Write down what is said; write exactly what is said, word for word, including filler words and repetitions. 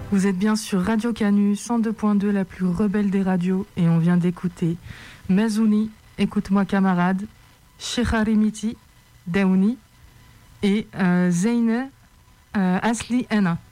Vous êtes bien sur Radio Canu cent deux point deux, la plus rebelle des radios, et on vient d'écouter Mazouni, Écoute-moi camarade, Shekharimiti, Daouni et euh, Zeine euh, Asli Ena.